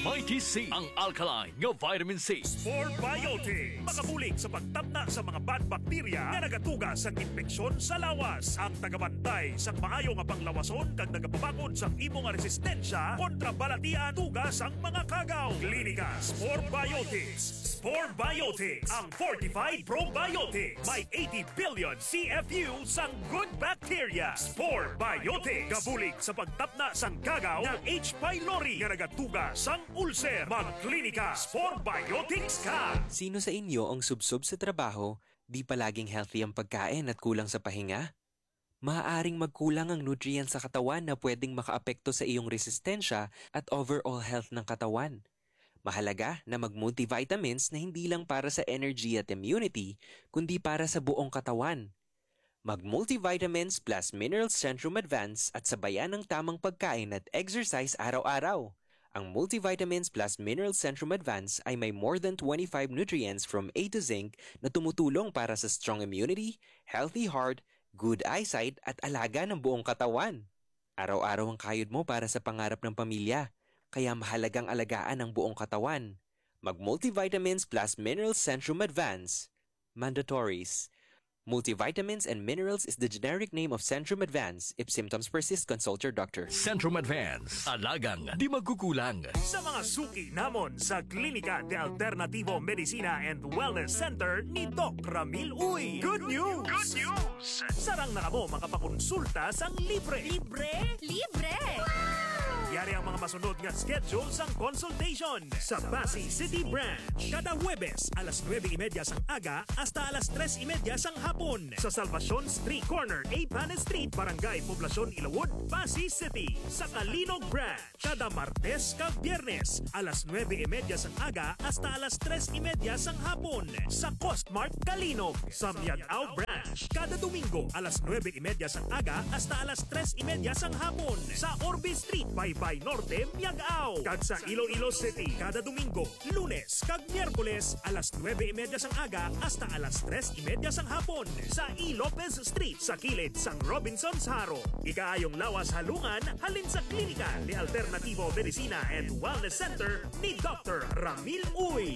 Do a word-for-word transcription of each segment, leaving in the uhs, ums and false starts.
Mighty C, ang alkaline nga vitamin C. Spore Biotics, makabulig sa pagtabna sa mga bad bacteria nga nagatuga sa infeksyon sa lawas. Ang tagabantay sa maayo nga panglawason kag nagapabakod sa imo nga resistensya kontra balatian tugas ang mga kagaw. Klinika Spore Biotics. Spore Biotics, ang fortified probiotics. May eighty billion C F U sang good bacteria. Spore Biotics, gabulig sa pagtapna sang kagaw ng H. pylori nga nagatuga sang ulcer. Magklinika Spore Biotics ka. Sino sa inyo ang subsob sa trabaho, di palaging healthy ang pagkain at kulang sa pahinga? Maaaring magkulang ang nutrients sa katawan na pwedeng makaapekto sa iyong resistensya at overall health ng katawan. Mahalaga na mag-multivitamins na hindi lang para sa energy at immunity, kundi para sa buong katawan. Mag-multivitamins plus Minerals Centrum Advance at sabayan ng tamang pagkain at exercise araw-araw. Ang Multivitamins plus Minerals Centrum Advance ay may more than twenty-five nutrients from A to zinc na tumutulong para sa strong immunity, healthy heart, good eyesight at alaga ng buong katawan. Araw-araw ang kayod mo para sa pangarap ng pamilya. Kaya mahalagang alagaan ang buong katawan. Mag-multivitamins plus Minerals Centrum Advance. Mandatories. Multivitamins and minerals is the generic name of Centrum Advance. If symptoms persist, consult your doctor. Centrum Advance, alagang di magkukulang. Sa mga suki namon sa Klinika de Alternativo Medicina and Wellness Center ni Doc Ramil Uy. Good news! Good news! Sarang na kamo makapakonsulta sang libre. Libre? Libre! Wow! Yari ang mga masunod nga schedule sang consultation sa Pasay City Branch. Kada Huwebes, alas nueve y media sang aga hasta alas tres y media sang hapon. Sa Salvacion Street Corner, A. Panes Street, Barangay Poblacion, Ilawod, Pasay City. Sa Kalinog Branch, kada Martes kag Biyernes, alas nueve y media sang aga hasta alas tres y media sang hapon. Sa Costmart, Kalinog. Sa Miagao Branch, kada Domingo, alas nueve y media sang aga hasta alas tres y media sang hapon. Sa Orbe Street, Baybay Norte, Miagao. Kag sa Iloilo City, kada Domingo, Lunes kag Miyerkules, alas nueve y media sang aga hasta alas tres y media sang hapon. Sa E. Lopez Street, sa kilid sang Robinson's Haro. Ikaayong lawas halungan, halin sa Klinika de Alternativo Medicina and Wellness Center ni Doctor Ramil Uy.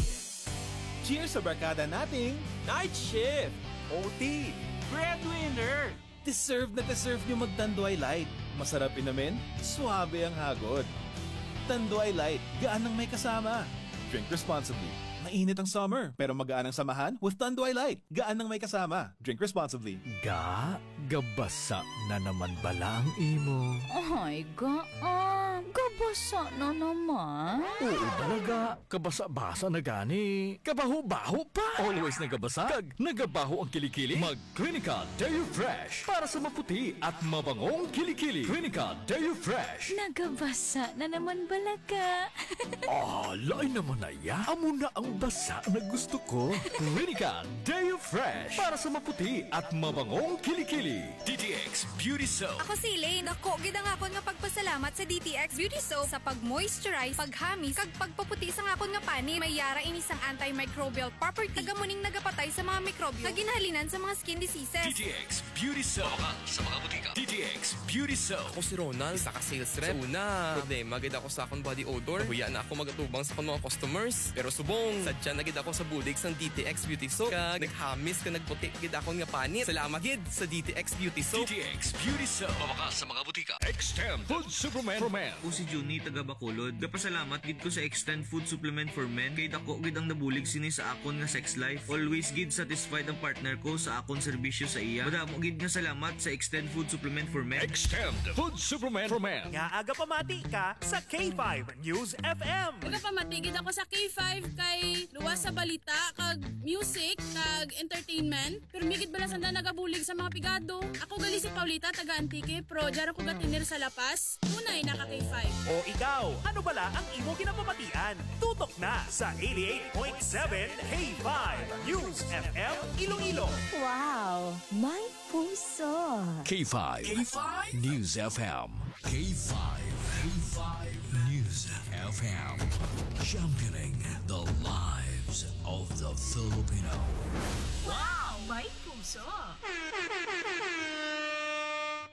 Cheers sa barkada nating Night Shift! O T! Breadwinner! deserve na deserve nyo mag-Tanduay Light. Masarap inamin, suabe ang hagod. Tanduay Light, gaan ang may kasama. Drink responsibly. Mainit ang summer, pero magaan ang samahan with Tanduay Light. Gaan ang may kasama. Drink responsibly. Ga, gabasa na naman bala ang imo. Ay, gaan. Gabasa na naman. Oo talaga, kabasa-basa na gani. Kabaho-baho pa. Always nagabasa, kag nagabaho ang kilikili. Mag-Clinica Deo Fresh para sa maputi at mabangong kilikili. Clinica Deo Fresh. Nagabasa na naman balaga. Ah, lain naman na ya. Amo na ang basa na gusto ko. Clinica Deo Fresh para sa maputi at mabangong kilikili. D T X Beauty Soap. Ako si Elaine. Ako, gid ang akon nga pagpasalamat sa D T X Beauty Soap sa pag-moisturize, paghamis, kag pagpaputi sa akon nga pani. May yara inis ang antimicrobial property. Tagamuning nagapatay sa mga mikrobyo. Kaginhalinan sa mga skin diseases. D T X Beauty Soap. Sa mga butika. D T X Beauty Soap. Ako si Ronald, isa ka sales rep. Sa una, problema gid ako sa akong body odor. Huya na ako magatubang sa akong mga customers. Pero subong, sadya na gid ako sa budig sang D T X Beauty Soap. Kag naghamis ka nagputi gid akong nga panit. Salamat gid sa D T X Beauty Soap. D T X Beauty Soap. Mabakas sa mga butika. Extend Food Supplement for Men. Ako si Juni, taga Bacolod. Kapasalamat gid ko sa Extend Food Supplement for Men. Kay dako gid ang nabulig sini sa akon nga sex life. Always gid satisfied ang partner ko sa akon serbisyo sa iya. Madamo gid nga salamat sa Extend Food Supplement for Men. Extend Food Supplement for Men. Nga aga pamati ka sa K five News F M. Aga pamatigid ako sa K five kay luwas sa balita, kag music, kag entertainment. Pero migid bala sanda nagabulig sa mga pigado. Ako gali si Paulita, taga Antique, pro dyan ako gatinir sa Lapas. Tunay naka K five. O ikaw, ano bala ang imo kinapamatian? Tutok na sa eighty-eight point seven K five News F M Iloilo. Wow, may puso. K five. K five News F M. K five. K five News F M. Championing the lives of the Filipino. Wow, may puso.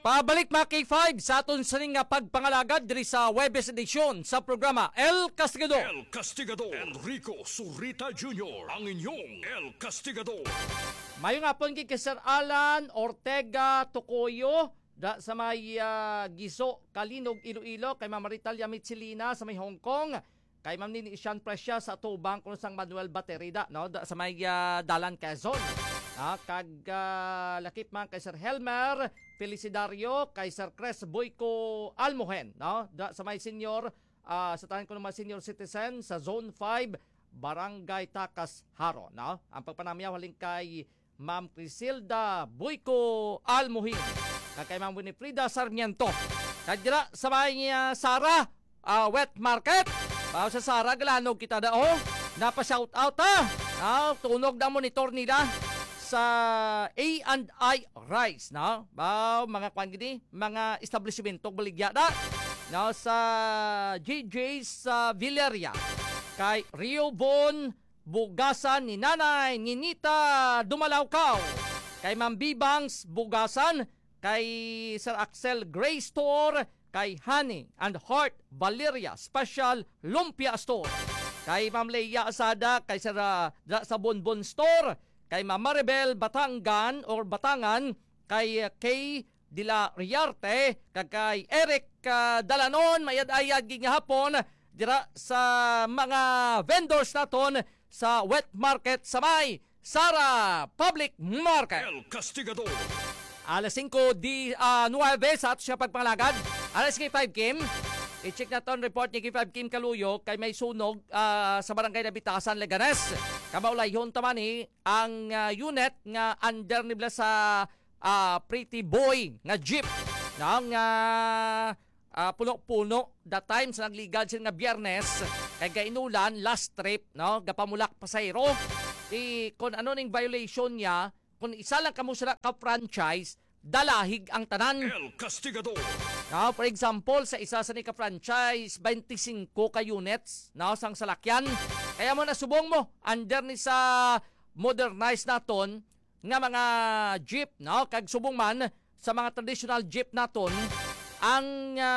Pabalik mga K five sa aton sa nga pagpangalagad diri sa Webes edisyon sa programa El Castigador. El Castigador, Enrico Surita Junior, ang inyong El Castigador. Mayong hapon kay Sir Alan Ortega Tocoyo da sa may uh, Giso, Kalinog, Iloilo, kay Ma'am Marital Yamitsilina sa may Hong Kong, kay Ma'am Nini Isyan Presya sa Tubang kung sang Manuel Baterida, no, da, sa may uh, Dalan, Quezon. Ah, kag uh, lakip man kay Sir Helmer Felicidario, kay Sir Cres Boyko Almohen, no, da, sa may senior, uh, sa tanan ko ng mga senior citizen sa Zone five, Barangay Takas Haro, no. Ang pagpanamyaw halin kay Ma'am Crisilda Boyko Almohin, kay Ma'am Winifrida Sarmiento, kag dira sa may uh, Sara uh, Wet Market. Pao sa Sara galanog kita da oh, napa-shout out ha. Ah, tunog na monitor nila sa A and I Rice, no? Ba mga kwan gini, mga establishmento baligya da. No, sa J J's sa uh, Villeria. Kay Rio Bon Bugasan ni Nanay Ninita Dumalawkaw. Kay Ma'am Bibangs Bugasan, kay Sir Axel Gray Store, kay Honey and Heart Valeria Special Lumpia Store. Kay Ma'am Leia Asada, kay Sir uh, sa Bonbon Store, kay Ma'am Maribel Batangan or Batangan, kay uh, Kay Dila Riarte, kag kay Eric uh, Dalanon, mayad-ayad nga hapon dira sa mga vendors naton sa wet market sa may Sara Public Market. El Castigador. Alas singko di uh, nueve sa ato siya pagpangalagad. Alas K five Kim. I-check na ton report ni K five Kim Kaluyo kay may sunog uh, sa barangay Nabitasan, Leganes. Kamaulay yun tamani ang uh, unit nga under nibla sa uh, Pretty Boy nga jeep. Nang uh, uh, puno-puno that time sa nagligad sila nga biyernes kay kainulan last trip, no, gapamulak pasayro. Di kung ano ning violation niya, kung isa lang kamo sila ka-franchise, dalahig ang tanan. El Castigador. Now, for example, sa isa sa ni ka-franchise, twenty-five ka units, no, sang salakyan. Kaya mo nasubong mo, under ni sa modernized naton, nga mga jeep, no, kag subong man sa mga traditional jeep naton, ang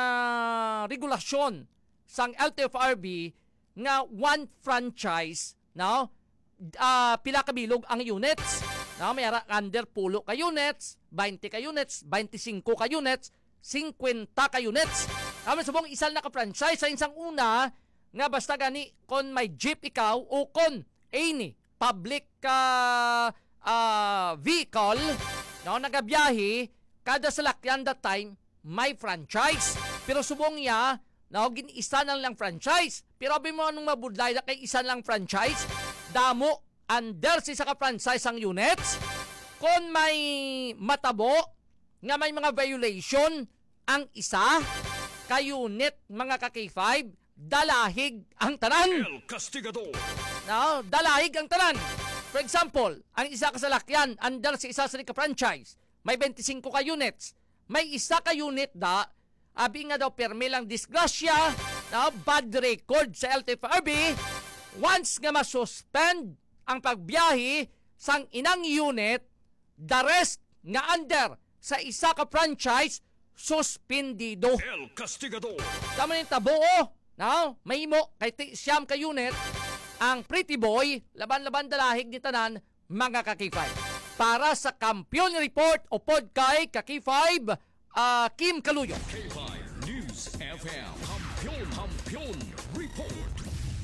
uh, regulasyon sang L T F R B nga one franchise, no, uh, pila ka bilog ang units. No, may ara under pulo ka units, twenty ka units, twenty-five ka units, fifty ka units. Kami subong isang naka-franchise sa isang una nga basta gani kon may jeep ikaw o kon any public uh, uh, vehicle, no, nagabiyahe kada salakyan that time may franchise. Pero subong niya, no, gin isa na lang franchise. Pero abi mo anong mabudlay na kay isa lang franchise, damo under si sa ka-franchise ang units. Kung may matabo nga may mga violation ang isa ka unit, mga ka-K five, dalahig ang tanan. El Castigador. No, dalahig ang tanan. For example, ang isa ka salakyan under si isa sa ka-franchise, may twenty-five ka units. May isa ka unit da, abi nga daw permi lang disgrasya, no, bad record sa L T F R B, once nga masuspend ang pagbiyahe sang inang unit, the rest nga under sa isa ka franchise suspendido. El Castigador. Tama ni tabuo, no? Mahimo kay ti siyam ka unit ang Pretty Boy, laban-laban dalahig ni tanan, mga ka-K five. Para sa Kampiyon Report o Podkay ka-K five, uh, Kim Kaluyo. K five News F M. Kampiyon, Kampiyon Report.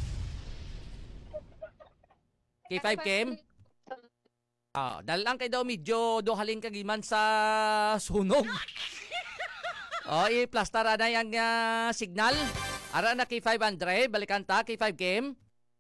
K five Kim? Ah, dahil lang kay daw medyo dohalin kagiman sa sunog. Oh, i-plastara na yung uh, signal. Ara na K five Andre, balikan ta K five Kim.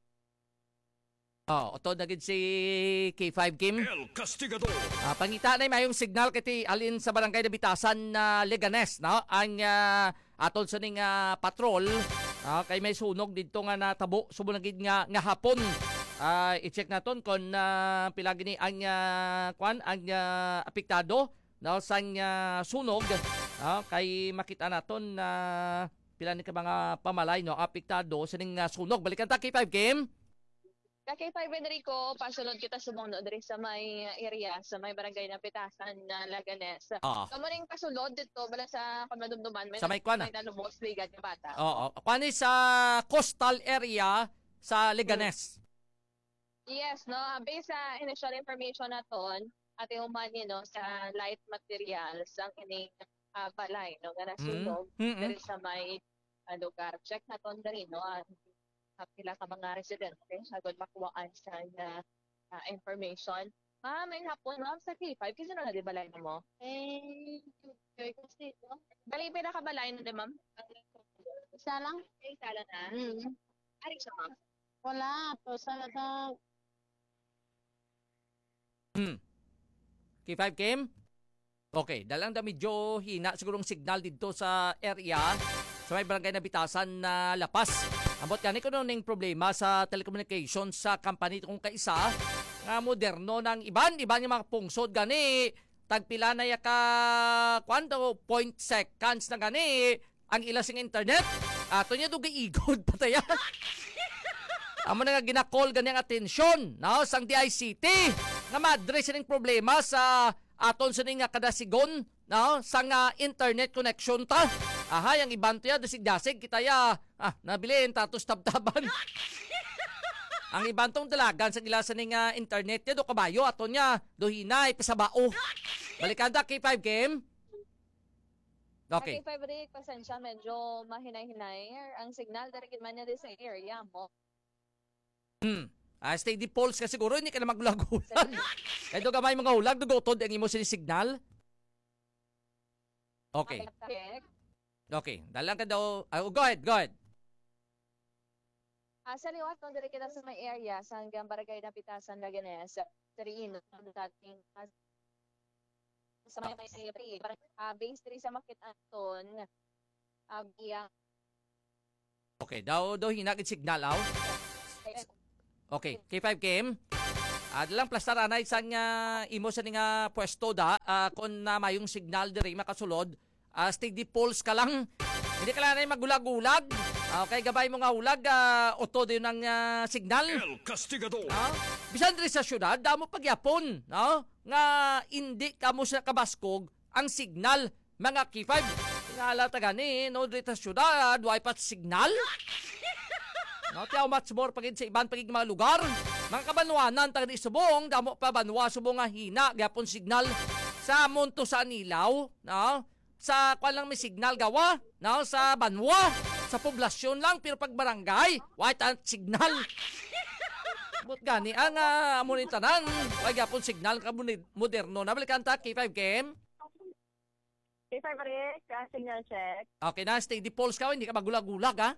Oh, oto na gid si K five Kim. El Castigador. Ah, pangita na mayong signal kiti alin sa barangay Nabitasan na uh, Leganes, no? Ang uh, atol sa ning uh, patrol, ah, kay may sunog didto nga natabo subong gid nga nga hapon. Uh, i-check naton kung uh, pilagi ni ang uh, kwan ang uh, apektado no sang uh, sunog, uh, kay makita naton na uh, pila ni ka mga pamalay no apektado sa ning uh, sunog. Balikan ta K five Kim. Kakay Five Enrico, pasulod kita sumunod diri sa may area, sa may barangay na Pitasan na Laganes. Ah. Kamo ning pasulod dito bala sa Kamadumduman, may Sa may kwan, ah? may nalubos ligad nga bata. Oo. Kani sa coastal area sa Leganes. Yes, no. ah, Based sa initial information naton, ate humani no sa light materials ang ining ah, balay no nga nasunog Mm, mm, diri sa may ah, lugar. Check naton diri no. ah, ah, pila ka mga residente sagod makuwaan sa na ah, information. Ma'am, may hapon ma'am sa K five kasi na di balay na mo. Eh, kasi no. Bali pila ka balay na di ma'am? Isa lang? Isa lang na. Mm. Ari siya ma'am. Wala to sa sa Hmm. K five Kim? Okay, dalang da medyo hina sigurong signal dito sa area sa may barangay na Bitasan na Lapas. Ambot kani ko ning problema sa telecommunication sa company kung kaisa nga moderno ng iban iban yung mga pungsod gani tagpila na ya ka kwanto point seconds na gani ang ila sing internet ato nya dugay igod pataya. Amo na nga ginakol ganyang atensyon no sang D I C T nga ma-address ning problema sa aton sa nga kadasigon no sang uh, internet connection ta. Aha, yang iban to ya dasig-dasig kita ya ah nabilin tatos tabtaban. Ang iban tong dalagan sa gilasan ning uh, internet ya do kabayo aton nya do hinay pasabao. Balikanda K five Kim. Okay. K five Rick, pasensya medyo mahinay-hinay ang signal diri gid man niya di sa area mo. Hmm. Ah, stay di pulse ka siguro hindi ka na maghulag-hulag. Kaya do gamay mga hulag dugotod ang imo sinignal. Okay. Okay, dalang ka daw. Uh, go ahead, go ahead. Ah, sa liwat no diri kita sa may area sa hanggang barangay na Pitasan Laganes. Diri ino dating ah, sa may may area. Ah, based diri sa Makit Anton. Ah, iya. Okay, daw daw hinagid signal aw. Okay, K five Kim. Ah, dalang plastaranay sang uh, imo sa nga pwesto da uh, kung na mayong signal diri makasulod. Uh, stay di pulse ka lang. Hindi ka lang na magulag-ulag. Uh, okay, gabay mo nga ulag, uh, oto din ng uh, signal. El Castigador. Uh, bisan diri sa syudad, damo pagyapon. No? Nga hindi ka mo sa kabaskog ang signal, mga K five. Tingala taga ni, no, diri sa syudad, way pat signal. No, tiyaw much more pagid sa iban pagid mga lugar. Mga kabanwanan taga di subong, damo pa banwa subong nga hina, gyapon signal sa Monto sa Anilaw, no? Sa kwan lang may signal gawa, no? Sa banwa, sa poblasyon lang pero pag barangay, white and signal. But gani ang uh, amunin tanan, way gyapon signal ka moderno. Nabalikan ta K five Kim. K five Rick, ah, signal check. Okay na, stay di pulse ka, hindi ka magulag-gulag ha.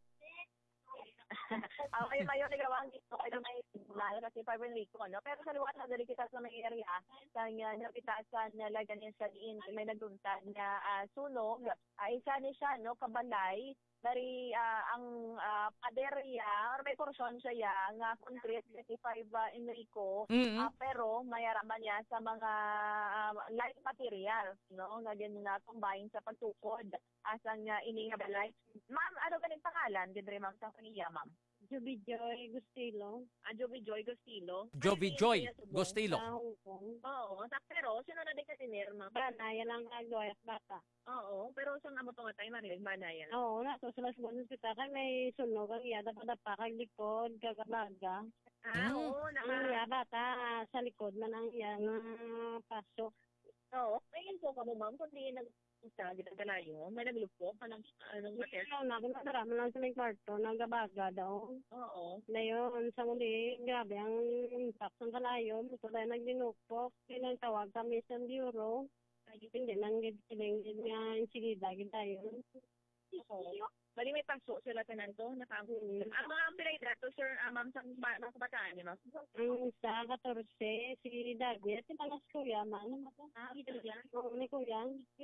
Okay, mayon ni gawang dito kay may signal kasi Five Enrico no. Pero sa liwat na diri kita sa may area, sa nga napitasan na Laganes sa diin may naguntad na uh, sunog. Ay isa ni siya no kabalay dari uh, ang uh, paderya or may porsyon siya nga concrete kasi Five uh, Enrico Mm-hmm. uh, pero mayaraman niya sa mga uh, light materials no nga din na combine sa pagtukod asang uh, ini nga balay. Ma'am, ano ganing pangalan gidre ma'am sa kaniya ma'am? Joby Joy Gustilo. Ah, Joby Joy Gustilo. Joby Joy Gustilo. Sa Hong Kong. Oo, sa pero sino na din kasi nir ma'am? Banaya lang agaway at bata. Oo, pero sa nga mo to nga tayo marinig banaya. Oo, na to sila sa hospital kay may sunog ang iya dapat napakag likod kagabaga. Ah, oo, Ang naka. iya bata ah, sa likod man ang iya nga pasok. Oo, ayun po ka mo ma'am kundi nag sa ginagalayo, may naglupok anong anong hotel. Ano na kung lang sa may kwarto nagabaga daw. Oo. Na yun, sa muli, grabe ang impact ng kalayo. Ito tayo nagdinupok. Pinang tawag kami sa bureau. Hindi nang gilingid nga insigida tayo. Oo. Bali may paso sila tananto nakang. Ang mga pilay dato sir, ah, ma'am sa mga kabataan niyo ma'am. Ang isa, fourteen, si Daddy, at yung panas kuya, man. Ah, ito yan. Oo, ni kuya.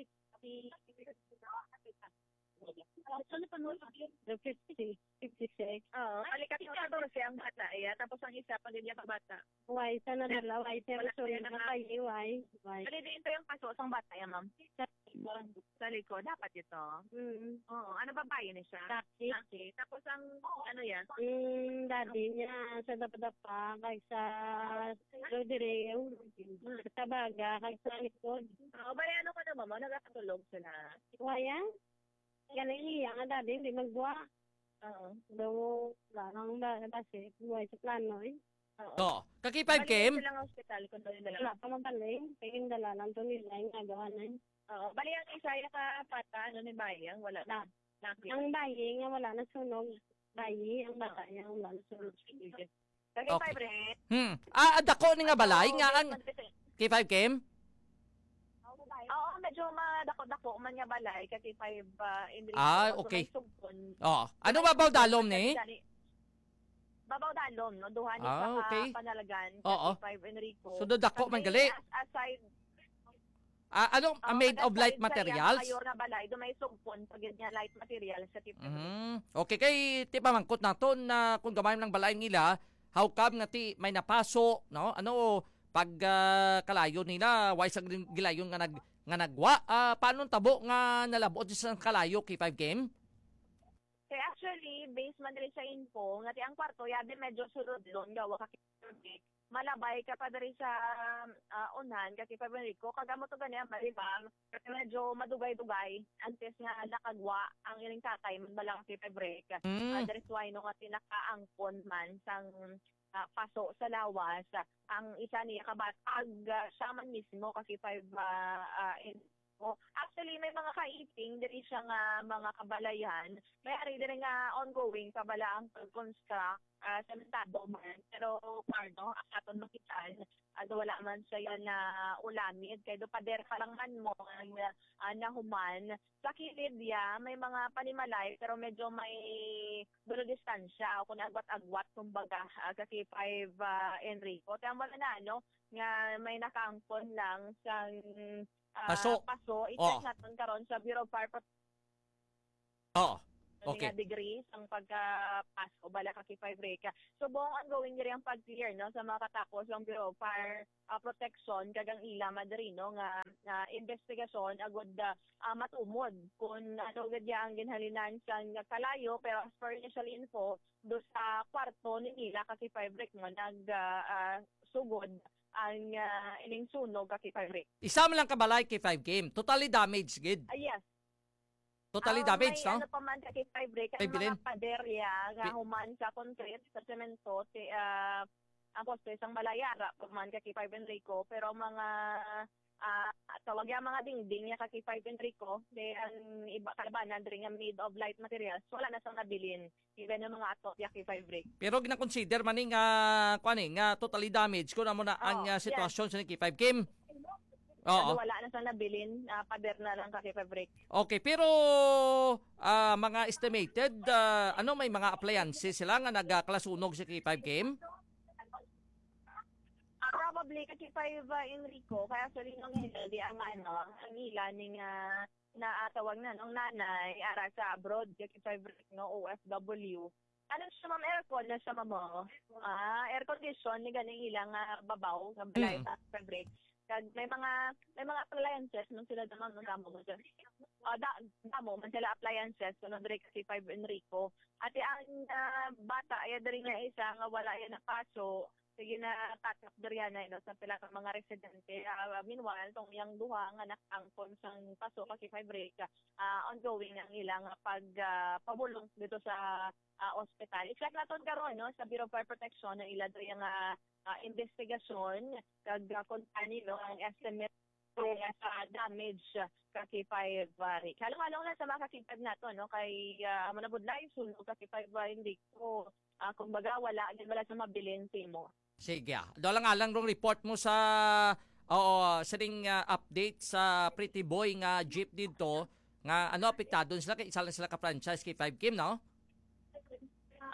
Ano pa mo? fifty, fifty-six. Oo, alikat yung fourteen ang bata, iya. Tapos ang isa pa din yung kabata. Why, sa nadala, why, pero Wala sorry yan na na- kayo, why, why. Bali din ito yung paso sa bata, ya ma'am. Sa likod, dapat ito. Mm. Oo, ano ba bayan niya siya? Taxi. Okay. Tapos ang, ano yan? Mm, dati niya sa dapa-dapa, kay sa Rodrigo, sa baga, kay sa likod. Oo, bali ano ka naman mo? Nagkatulog sila. Waya? Galing iya nga dati, hindi magbuwa. Oo. Daw, larang ba, kasi, buhay sa plano eh. Oo. Kaki five Kim? Bali lang hospital kung doon dala. Wala pa mapaling, kaya dala lang to nila, yung nagawa na yun. Oo, bali ang isa yung kapata, ano ni Bayang, wala na. Ang bayi nga wala na sunog. Bayi, ang bata niya wala na sunog. Kaki Okay. five rin. Hmm. Ah, dako ni nga balay nga ang K five Kim? Oo, medyo madako-dako man nga balay, kaki five uh, in Ah, okay. Oo. Ano ba baw dalom ni? Babaw dalom, no? Duha ni Ah, sa okay. panalagan, Oo. kaki five Enrico. So, dako man gali. As- Aside, Ah, ano oh, made of light aside sa materials? iyang mayor na balay, do may sugpon, pag yun nga light materials sa tipo. Mm. Okay kay ti pamangkot nato na kung gamay ng balay nila, how come nga ti may napaso, no? Ano pag ah, kalayo nila, why sa gilayon nga nag nga nagwa? Ah, paano tabo nga nalabot sa kalayo kay five game? Kaya actually, based man rin sa info, nga ti ang kwarto, yabi medyo sulod doon, gawa ka malabay ka pa rin sa uh, unan, kasi pa Enrico, kagamo to ganyan, maribang, kasi medyo madugay-dugay, antes nga nakagwa ang ining tatay, man balang si break. Mm. Uh, that is why, no, nga tinakaangkon man sang uh, paso sa lawas, ang isa niya kabatag, uh, siya man mismo, kasi five uh, uh, in Oh, actually, may mga kaiping, diri siya nga mga kabalayan. May ari diri nga ongoing kabala ang pag-construct uh, sa Mentado man. Pero, parno, aton makitaan, uh, wala man siya na ulamid. Kaya do pader pa lang man mo ang uh, nahuman. Sa kilid ya, may mga panimalay, pero medyo may dulo distansya. O kung agwat-agwat, kumbaga, uh, kasi five uh, Enrico. Kaya wala na, no? Nga may nakaangkon lang sa Uh, Paso. Paso. I-check Oh. natin karon sa Bureau of Fire Protection. Oh. Okay. Nga degrees ang pagka-paso, bala ka five reka. So, buong ongoing diri ang pag-clear, no, sa mga katapos ng Bureau of Fire uh, Protection, kagang ila madri, no, nga uh, investigasyon, agod uh, uh, matumod kung ano gadya ang ginhalinan sa kalayo, pero as per initial info, do sa kwarto ni nila kasi five rek mo, nag uh, uh, sugod ang uh, ining sunog kasi five rek. Isa man lang kabalay kay five game. Totally damaged gid. Ah, yes. Totally Ah, damaged, may no? ano pa man kay five break, Ay, ang bilin. mga paderya nga Bi- human sa concrete, sa semento, ti, ah, ang poste isang malayara, pa man kay five Enrico, pero ang mga ah tawag yung mga dingding niya kay five Enrico, di ang iba kalabanan diri nga made of light materials, wala na sang nabilin. Even yung mga ato ya kay five break. Pero gina-consider man ni nga kuan ni nga totally damaged ko na mo na ang Oh, uh, sitwasyon sa ni five game. Ano, Oo. wala na sang nabilin, ah, pader na lang kay five break. Okay, pero ah, mga estimated ah, ano may mga appliances sila nga nagklasunog sa K five game? Probably kasi five uh, Enrico, kaya actually nung hindi ang ano, ang ila ning uh, naatawag na nung nanay ara sa abroad, kasi five no O F W. Ano siya ma'am, aircon na siya ma'am. Ah, air condition ni ganing ilang uh, babaw ng balay Mm. sa fabric. Kag may mga may mga appliances nung sila naman nung damo mo dyan. Ah, da, damo man sila appliances so nung kasi five Enrico. At ang uh, bata ay diri nga isa nga wala yan napaso. Sige na tatap diri na ino sa pila ka mga residente. Uh, meanwhile tong yang duha nga nakangkon sang paso kasi five break uh, ongoing ang ilang pag uh, pabulong dito sa uh, ospital. Exact naton karon no sa Bureau of Fire Protection na ila do yung uh, uh, investigasyon kag uh, kuntani no ang estimate kung sa damage kaki five vari. Kalong-along na sa mga kakitag nato no kay uh, manabudlay sulog kaki five hindi ko uh, kumbaga wala din wala sa mabilin mo. Sige. ah. Do lang alang rong report mo sa oo, sa ring ah, update sa Pretty Boy nga jeep dito nga ano apektado sila kay isa lang sila ka franchise kay five game no? Ah,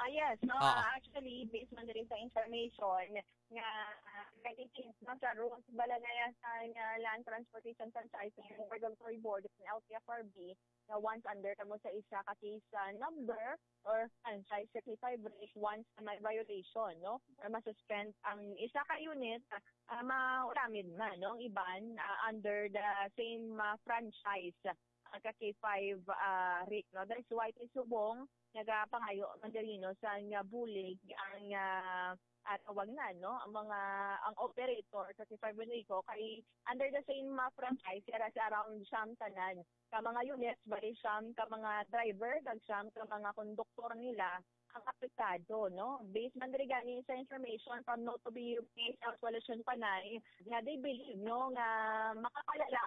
Ah, yes. No, Oo. actually, based man rin sa information nga uh, nag-change no, sa rules bala na yan sa uh, Land Transportation Franchising Regulatory Board ng L T F R B na once under kamo sa isa ka case uh, number or franchise sa K five rate once na may violation, no? Or masuspend ang isa ka unit, uh, mauramid man, no? Ang iban uh, under the same uh, franchise ang uh, K five uh, rate, no? That is why subong nagapangayo mandarino sa nga bulig ang uh, at awag na, no? Ang mga, ang operator sa K five Enrico kay under the same uh, franchise, kaya sa around siyam tanan. Ka mga units, bali siyam, ka mga driver, kag siyam, ka mga konduktor nila, ang apektado, no? Based man rin gani sa information from not to be case actualization panay, nga they believe, no, nga makapalala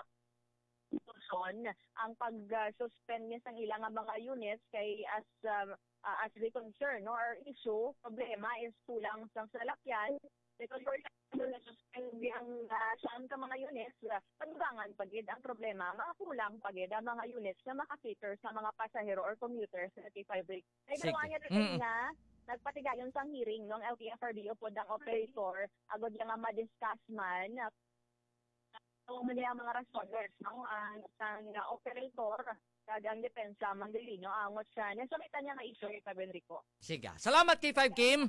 ang pag-suspend niya sa ilang mga units kay as uh, uh, as the concern no, or issue, problema is kulang sa salakyan because for example, na-suspend ang uh, saan ka mga units, uh, panugangan pagid ang problema, makakulang pagid ang mga units na makakater sa mga pasahero or commuters sa K five break. Ay gawa niya rin na nagpatigayon sa hearing ng L T F R B upod ang operator, agad lang nga ma-discuss man uh, So, mali ang mga responders, no? Ang isang uh, operator, kagang depensa, Mandelino, angot siya. Nasumita niya nga issue kay K five Enrico. Sige. Salamat K five, Kim.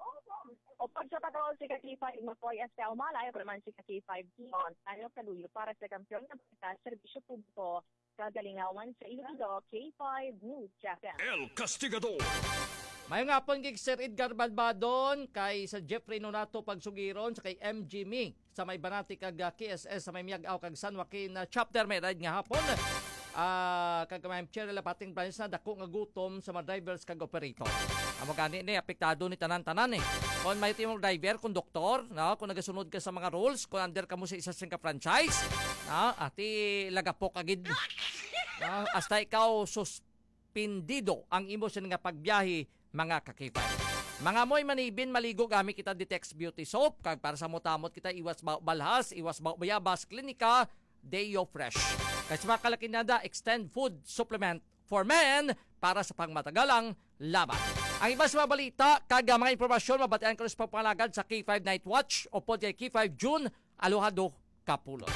O pag sa patrol si K five, Mapoy S T Umalay, praman si K five, Kion, tayo kaluyo para sa kampiyon ng pagka, serbisyo publiko, kagalingawan sa Iloilo, K five News, Japan. El Castigador. May nga pong kay Sir Edgar Balbadon, kay sa Jeffrey Nonato Pagsugiron, sa kay M G Mi, sa may Banati kag K S S, sa may Miagaw kag San Joaquin na chapter may ride nga hapon. Ah, uh, kag may Cherry Lapating branch na dako nga gutom sa mga drivers kag operator. Amo gani ni apektado ni tanan-tanan eh. Kung may timong driver, konduktor, no, kung nagasunod ka sa mga rules, kung under ka mo sa isa sing ka franchise, no, ati lagapok agid. No, hasta ikaw suspindido ang imo sa nga pagbiyahe mga kakipay. Mga moy manibin maligo gamit kita Ditex Beauty Soap kag para sa mutamot kita iwas balhas, iwas bayabas, klinika, Deo Fresh. Kasi mga kalakinada extend food supplement for men para sa pangmatagalang laban. Ang iba sa mga balita kag mga impormasyon mabatian ko sa pangpalagad sa K five Night Watch o pod kay K five June Alohado Kapulot.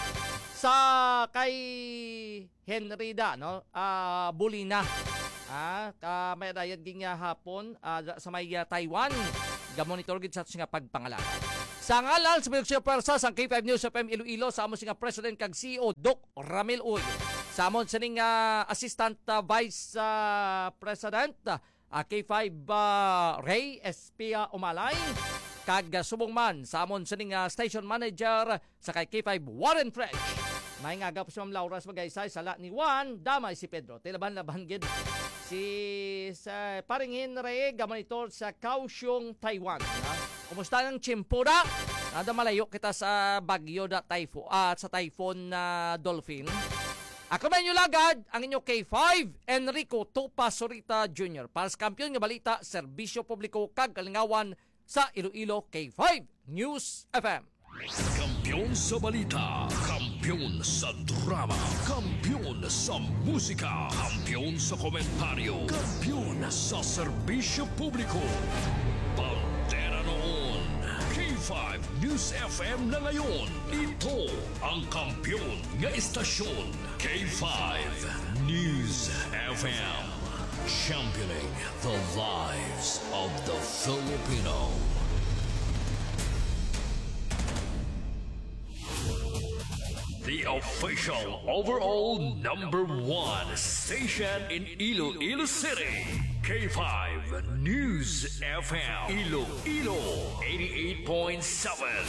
Sa kay Henrida no, uh, Bulina. Ah, ka may rayad ging hapon uh, sa may uh, Taiwan. Gamonitor gid sa nga pagpangalaga. Sa ngalan sa Pilipinas Persa sa K five News F M Iloilo sa amon singa President kag C E O Doc Ramil Uy. Sa amon sining uh, Assistant uh, Vice uh, President uh, K five uh, Ray Espia Umalay kag uh, subong man sa amon sining uh, Station Manager sa kay K five Warren Fresh. May nga gapos si Ma'am Laura sa magaysay sala ni Juan damay si Pedro. Tilaban-laban gid si sa paring Henry gamanitor sa Kaohsiung, Taiwan. Ha? Kumusta ng Chimpura? Nada malayo kita sa bagyo na typhoon at uh, sa typhoon na uh, Dolphin. Ako man yung lagad ang inyo K five Enrico Topa Sorita Junior para sa kampiyon nga balita, serbisyo publiko kag kalingawan sa Iloilo K five News F M. Kampiyon sa balita, kampiyon sa drama, kampiyon sa musika, kampiyon sa komentaryo, kampiyon sa serbisyo publiko. Pantera noon, K five News F M na ngayon. Ito ang kampiyon nga istasyon, K five News F M. Championing the lives of the Filipino. The official overall number one station in Iloilo City, K five News F M, Iloilo eighty-eight point seven.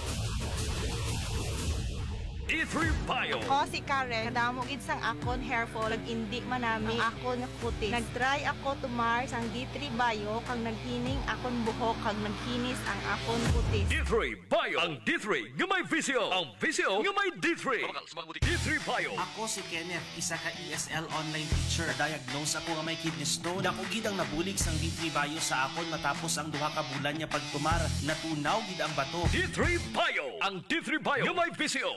D three Bio. Ako si Karen, kadamo gid sang akon hair fall, indi manami ang akon nga kutis. Nagtry ako tumar sang D three Bio kag naghining akon buhok kag naghinis ang akon kutis. D three Bio, ang D three nga may visio, ang visio nga may D three. D three Bio. Ako si Kenneth, isa ka E S L online teacher. Na-diagnose ako nga may kidney stone. Dako gid ang nabulig sang D three Bio sa akon matapos ang duha ka bulan nya pagtumar. Natunaw gid ang bato. D three Bio, ang D three Bio nga may visio, ang visio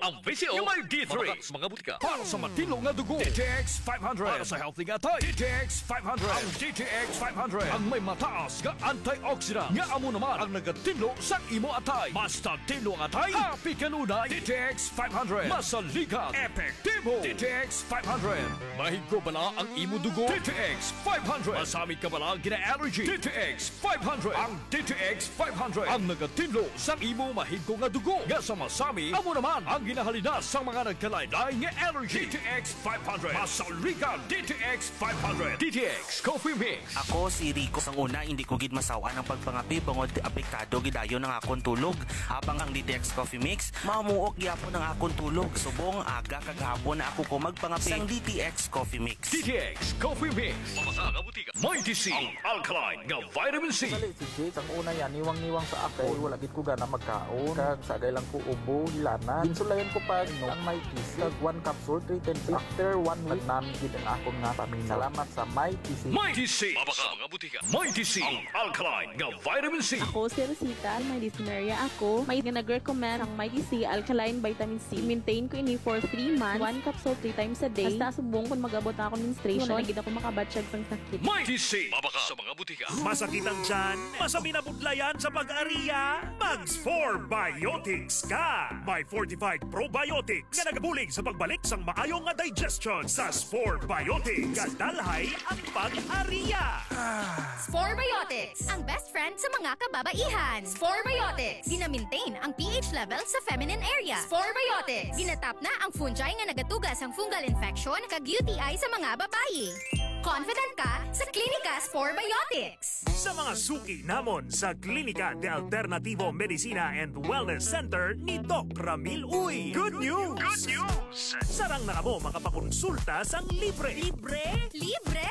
Sil, yung may D three. Mga, mga butika. Para sa matino nga dugo. D T X five hundred. Para sa healthy nga tayo. D T X five hundred. Ang D T X five hundred. Ang may mataas nga antioxidant. Nga amo naman ang nagatinlo sa imo atay. Basta tinlo ang atay. Happy kanunay. D T X five hundred. Masaligan. Epektibo. D T X five hundred. Mahigko bala ang imo dugo. D T X five hundred. Masamit ka bala gina-allergy. D T X five hundred. Ang D T X five hundred. Ang nagatinlo sa imo mahigko nga dugo. Nga sa masami, amo naman ang ginahalina sa mga nagkalaylay nga allergy. D T X five hundred. Masaligan. D T X five hundred. D T X Coffee Mix. Ako si Rico sang una hindi ko gid masawa ng pagpangapi bangod apektado gidayon ng akong tulog. Habang ang D T X Coffee Mix mamuok gyapon ng akong tulog. Subong aga kagahapon na ako ko magpangapi sang D T X Coffee Mix. D T X Coffee Mix. Mamasa nga butika. Mighty C. Ang alkaline nga vitamin C. Dali si Jake ang una yan niwang-niwang sa akay wala gid ko gana magkaon kag sagay lang ko ubo hilana. Ginsulayan ko pa no ang Mighty C kag one capsule three ten after one week namin gid ang akon nga paminaw. Salamat sa Mighty C. Mighty C. Mamasa nga butika. Mighty C. Ang alkaline nga vitamin C. Ako si Rosita, may dyspnea ako. May nag-recommend ang Mighty C Alkaline Vitamin C. Maintain ko ini for three months. One capsule three times a day. Basta subong kung mag-abot ako menstruation. Wala gid ako makabatsyag sang sakit. Mighty C. Mabaka sa mga butika. Masakit ang tiyan? Masami na budlayan sa pag-ariya? Mags four Biotics ka! May fortified probiotics nga nagabulig sa pagbalik sang maayong nga digestion sa four Biotics. Kadalhay ang pag-ariya. Spore Biotics, ang best friend sa mga kababaihan. Spore Biotics, gina-maintain ang pH level sa feminine area. Spore Biotics, ginatap na ang fungi nga nagatugas ang fungal infection kag U T I sa mga babayi. Confident ka sa Klinika Spore Biotics. Sa mga suki namon sa Klinika de Alternativo Medicina and Wellness Center ni Doc Ramil Uy. Good news! Good news! Sarang na kamo makapakonsulta sang libre. Libre? Libre!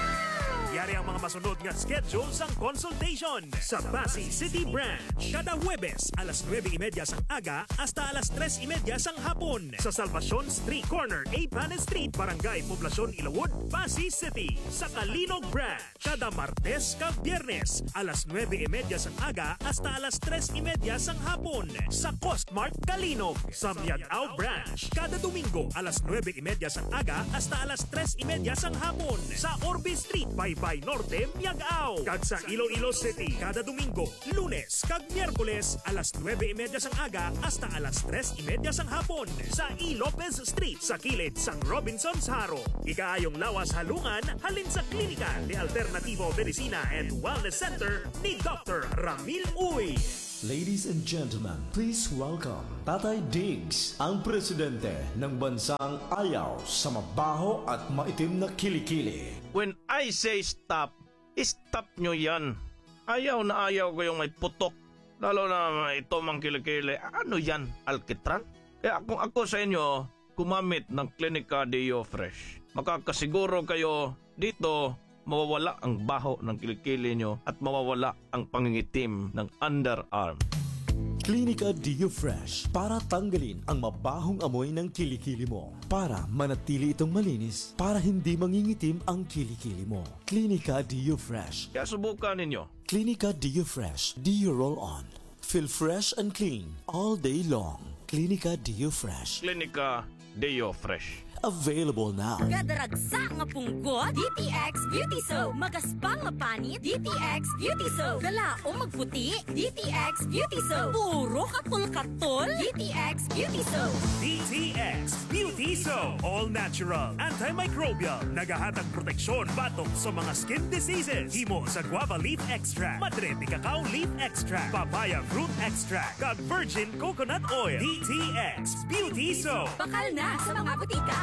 Yari ang mga masunod nga schedule sang consultation sa Pasay City Branch. Kada Huwebes, alas nueve y media sang aga hasta alas tres y media sang hapon sa Salvacion Street Corner, A. Panes Street, Barangay Poblacion, Ilawod, Pasay City. Sa Kalinog Branch, kada Martes kag Biyernes, alas nueve y media sang aga hasta alas tres y media sang hapon sa Costmart Kalinog. Sa Miagao Branch, kada Domingo, alas nueve y media sang aga hasta alas tres y media sang hapon sa Orbe Street, Baybay Norte, Miagao. Kag sa Iloilo City, kada Domingo, Lunes kag Miyerkules, alas nueve y media sang aga hasta alas tres y media sang hapon sa E. Lopez Street sa kilid sang Robinson's Haro. Ikaayong lawas halungan halin sa Klinika de Alternativo Medicina and Wellness Center ni Doctor Ramil Uy. Ladies and gentlemen, please welcome Tatay Diggs, ang presidente ng bansang ayaw sa mabaho at maitim na kilikili. When I say stop, stop nyo yan. Ayaw na ayaw ko yung may putok, lalo na ito mang kilikili. Ano yan, alkitran? Kaya kung ako sa inyo, kumamit ng Klinika Deo Fresh. Makakasiguro kayo dito mawawala ang baho ng kilikili nyo at mawawala ang pangingitim ng underarm. Klinika Deo Fresh para tanggalin ang mabahong amoy ng kilikili mo. Para manatili itong malinis, para hindi mangingitim ang kilikili mo. Klinika Deo Fresh. Kaya subukan ninyo. Klinika Deo Fresh. Deo Roll On. Feel fresh and clean all day long. Klinika Deo Fresh. Klinika Deo Fresh. Available now. Gadaragsa nga punggot, D T X Beauty Soap. Magaspang nga panit, D T X Beauty Soap. Galao magputi, D T X Beauty Soap. Puro katul-katul, D T X Beauty Soap. D T X Beauty Soap. All natural, antimicrobial, nagahatag proteksyon batok sa mga skin diseases. Himo sa guava leaf extract, madre de cacao leaf extract, papaya fruit extract, kag virgin coconut oil. D T X Beauty Soap. Bakal na sa mga butika.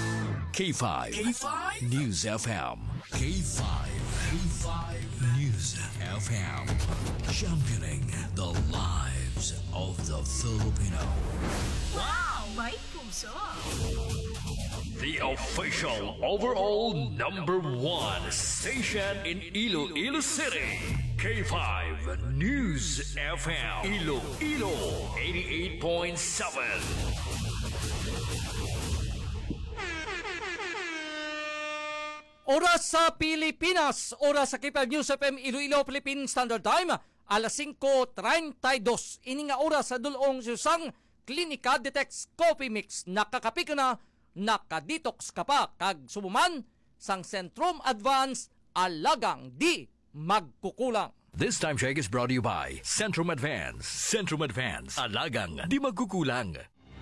K five. K five News F M. K five. K five News F M. Championing the lives of the Filipino. Wow! May puso! The official overall number one station in Iloilo City. K five News F M. Iloilo eighty-eight point seven. Oras sa Pilipinas, oras sa K five News F M Iloilo Philippine Standard Time, alas cinco treinta y dos. Ini nga oras sa dulong susang Clinica Detex Coffee Mix. Nakakapi ka na, nakadetox ka pa. Kag sumuman sang Centrum Advance, alagang di magkukulang. This time check is brought to you by Centrum Advance. Centrum Advance. Alagang di magkukulang.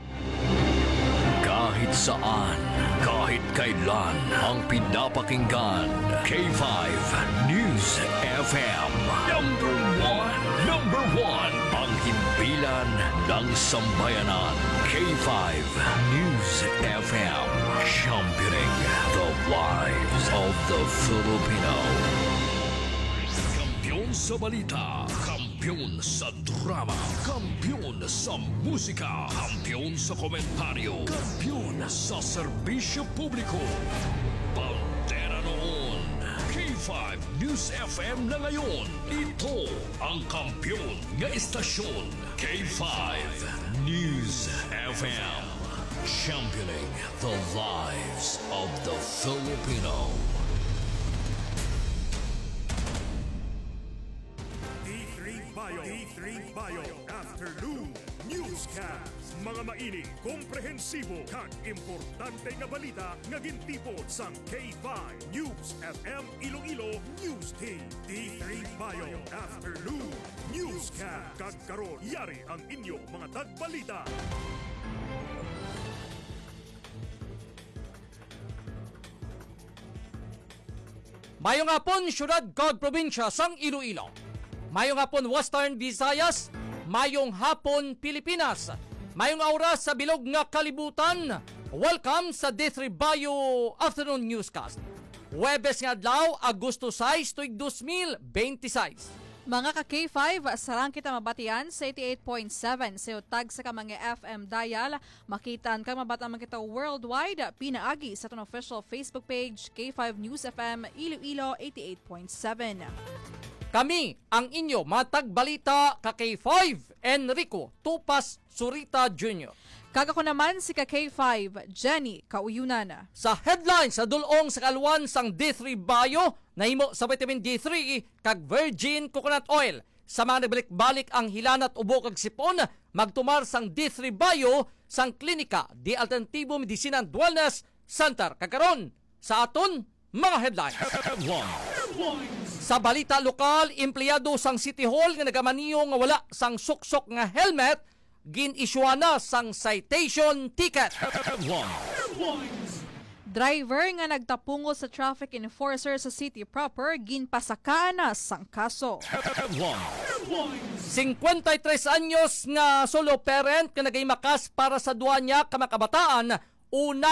Kahit saan, kahit kailan, ang pinapakinggan. K five News F M. Number one. Number one. Ang himpilan ng sambayanan. K five News F M. Championing the lives of the Filipino. Kampiyon sa balita, kampiyon sa drama, kampiyon sa musika, kampiyon sa komentaryo, kampiyon sa serbisyo publiko. Pantera noon, K five News F M na ngayon. Ito ang kampiyon nga istasyon, K five News F M. Championing the lives of the Filipino. D three Bio Afternoon Newscast. Mga mainit, komprehensibo kag importante nga balita nga gintipon sang K five News F M Iloilo News Team. D three Bio Afternoon Newscast. Kag karon yari ang inyo mga tagbalita. Mayong hapon, syudad kag probinsya sang Iloilo. Mayong hapon, Western Visayas. Mayong hapon, Pilipinas. Mayong oras sa bilog nga kalibutan. Welcome sa D three Bio Afternoon Newscast. Huwebes nga adlaw, Agosto sais, tuig two thousand twenty-six. Mga ka-K five, sarang kita mabatian sa eighty-eight point seven sa utag sa kamang F M dial. Makitaan kang mabatan kita worldwide, pinaagi sa itong official Facebook page, K five News F M Iloilo eighty-eight point seven. Kami ang inyo matagbalita ka K five, Enrico Tupas Surita Junior Kaga ko naman si ka K five, Jenny Kauyunan. Sa headlines sa dulong sa kalwan sang D three Bio, nahimo sa vitamin D three kag virgin coconut oil. Sa mga nagbalik-balik ang hilanat ubo kag sipon, magtumar sang D three Bio sang klinika di Alternativo Medicina and Wellness Center. Kakaron sa aton mga headlines. Sa balita lokal, empleyado sang City Hall nga nagamaniyo nga wala sang suksok nga helmet, gin-isyuhan na sang citation ticket. Driver nga nagtapungo sa traffic enforcer sa city proper, ginpasakaan na sang kaso. fifty-three anyos nga solo parent nga nagaymakas para sa duwa niya ka makabataan, una